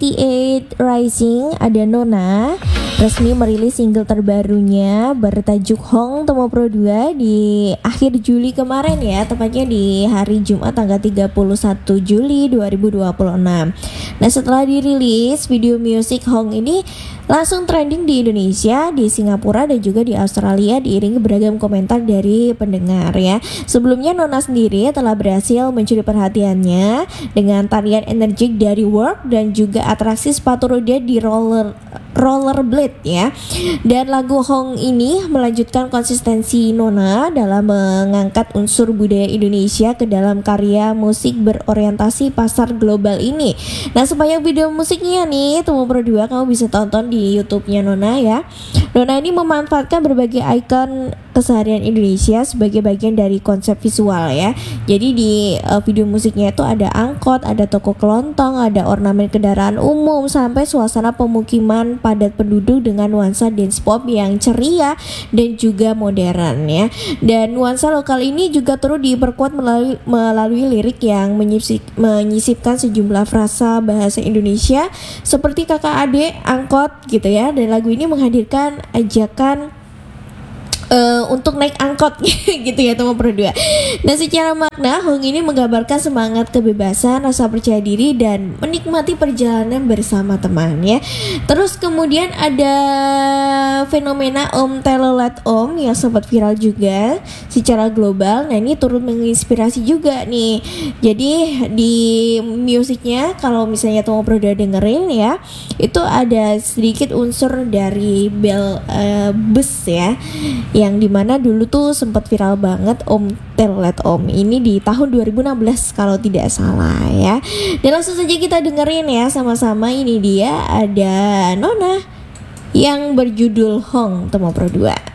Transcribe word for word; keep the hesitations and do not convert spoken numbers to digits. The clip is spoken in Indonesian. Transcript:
delapan Rising ada Nona resmi merilis single terbarunya bertajuk Hong Tomo Pro dua di akhir Juli kemarin ya, tepatnya di hari Jumat tanggal tiga puluh satu Juli dua ribu dua puluh enam. Nah, setelah dirilis, video musik Hong ini langsung trending di Indonesia, di Singapura dan juga di Australia diiringi beragam komentar dari pendengar ya. Sebelumnya Nona sendiri telah berhasil mencuri perhatiannya dengan tarian energik dari Work dan juga atraksi sepatu roda di roller rollerblade ya. Dan lagu Hong ini melanjutkan konsistensi Nona dalam mengangkat unsur budaya Indonesia ke dalam karya musik berorientasi pasar global ini. Nah, sepanjang video musiknya nih Tomo Pro dua kamu bisa tonton di YouTube-nya Nona ya. Nona ini memanfaatkan berbagai ikon keseharian Indonesia sebagai bagian dari konsep visual ya. Jadi di uh, video musiknya itu ada angkot, ada toko kelontong, ada ornamen kendaraan umum sampai suasana pemukiman padat penduduk dengan nuansa dance pop yang ceria dan juga modern ya. Dan nuansa lokal ini juga turut diperkuat melalui, melalui lirik yang menyisip, menyisipkan sejumlah frasa bahasa Indonesia seperti kakak adik, angkot gitu ya. Dan lagu ini menghadirkan ajakan Uh, untuk naik angkot gitu ya Tomo Pro dua. Nah, secara makna Hong ini menggambarkan semangat kebebasan, rasa percaya diri dan menikmati perjalanan bersama teman ya. Terus kemudian ada fenomena Om Telolet Om yang sempat viral juga secara global. Nah, ini turut menginspirasi juga nih. Jadi di musiknya kalau misalnya Tomo Pro dua dengerin ya, itu ada sedikit unsur dari bel uh, bus ya, yang dimana dulu tuh sempat viral banget Om Telolet Om ini di tahun dua ribu enam belas kalau tidak salah ya. Dan langsung saja kita dengerin ya sama-sama. Ini dia ada Nona yang berjudul Hong Tomo Pro dua.